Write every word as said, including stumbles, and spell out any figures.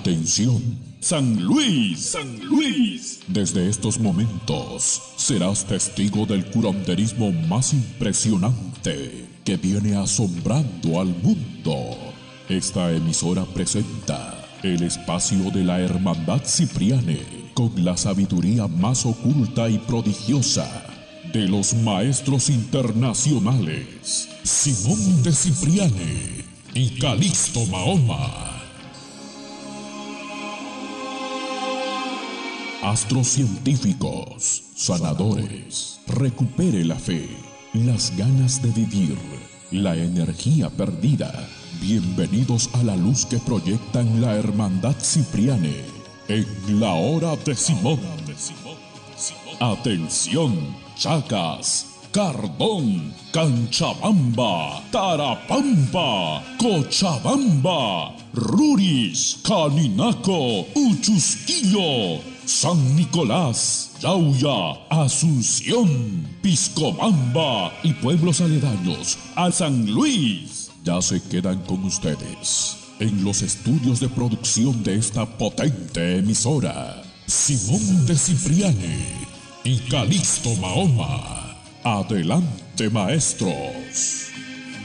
Atención, San Luis, San Luis. Desde estos momentos serás testigo del curanderismo más impresionante que viene asombrando al mundo. Esta emisora presenta el espacio de la Hermandad Cipriane con la sabiduría más oculta y prodigiosa de los maestros internacionales Simón de Cipriane y Calixto Mahoma. Astrocientíficos, sanadores, recupere la fe, las ganas de vivir, la energía perdida. Bienvenidos a la luz que proyectan la Hermandad Cipriane en la hora de Simón. Atención, Chacas, Cardón, Canchabamba, Tarapampa, Cochabamba, Ruris, Caninaco, Uchusquillo, San Nicolás, Yauya, Asunción, Piscobamba y pueblos aledaños a San Luis. Ya se quedan con ustedes en los estudios de producción de esta potente emisora Simón de Cipriane y Calixto Mahoma. Adelante, maestros.